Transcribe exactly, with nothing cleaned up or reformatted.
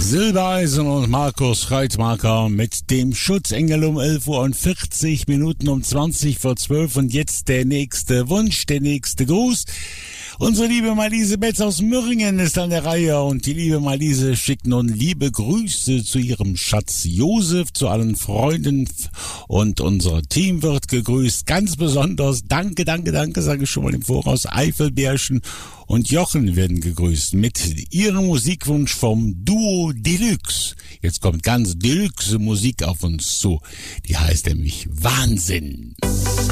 Silbereisen und Markus Reitmarker mit dem Schutzengel um elf Uhr und vierzig Minuten um zwanzig vor zwölf. Und jetzt der nächste Wunsch, der nächste Gruß. Unsere liebe Marliese Betz aus Mürringen ist an der Reihe und die liebe Marliese schickt nun liebe Grüße zu ihrem Schatz Josef, zu allen Freunden, und unser Team wird gegrüßt. Ganz besonders danke, danke, danke, sage ich schon mal im Voraus. Eifelbärchen und Jochen werden gegrüßt mit ihrem Musikwunsch vom Duo Deluxe. Jetzt kommt ganz Deluxe Musik auf uns zu. Die heißt nämlich Wahnsinn.